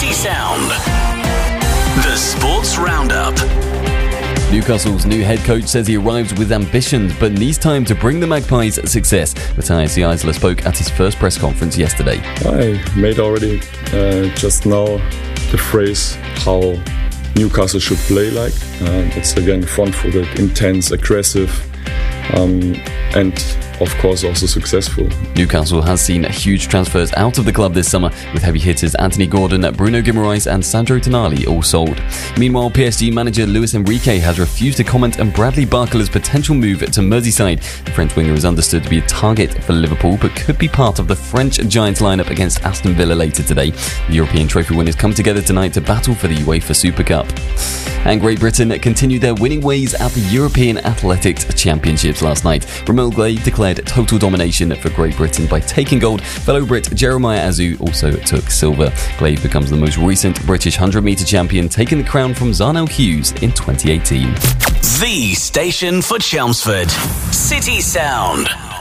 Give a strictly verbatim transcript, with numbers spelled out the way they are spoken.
City Sound. The Sports Roundup. Newcastle's new head coach says he arrives with ambitions but needs time to bring the Magpies success. Matthias Eisler spoke at his first press conference yesterday. I made already uh, just now the phrase how Newcastle should play like. Uh, it's again front-footed, intense, aggressive, um, and of course also successful. Newcastle has seen huge transfers out of the club this summer, with heavy hitters Anthony Gordon, Bruno Guimaraes and Sandro Tonali all sold. Meanwhile, P S G manager Luis Enrique has refused to comment on Bradley Barcola's potential move to Merseyside. The French winger is understood to be a target for Liverpool, but could be part of the French Giants lineup against Aston Villa later today. The European trophy winners come together tonight to battle for the UEFA Super Cup. And Great Britain continued their winning ways at the European Athletics Championships last night. Romain Goulet declared total domination for Great Britain by taking gold. Fellow Brit Jeremiah Azu also took silver. Goulet becomes the most recent British one hundred metre champion, taking the crown from Zarnell Hughes in twenty eighteen. The station for Chelmsford. City Sound.